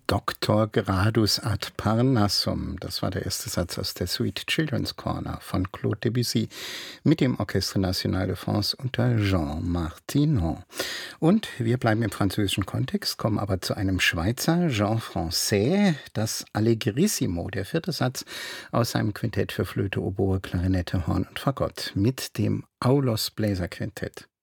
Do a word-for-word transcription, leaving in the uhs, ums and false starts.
Doctor gradus ad Parnassum. Das war der erste Satz aus der Suite Children's Corner von Claude Debussy mit dem Orchestre National de France unter Jean Martinon. Und wir bleiben im französischen Kontext, kommen aber zu einem Schweizer, Jean Francais, das Allegrissimo, der vierte Satz aus seinem Quintett für Flöte, Oboe, Klarinette, Horn und Fagott mit dem Aulos Bläserquintett.